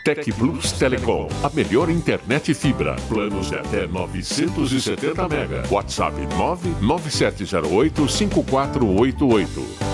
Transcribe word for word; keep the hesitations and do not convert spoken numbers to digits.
Tec Plus Telecom, a melhor internet fibra. Planos de até novecentos e setenta mega. WhatsApp nove nove sete zero oito cinco quatro oito oito.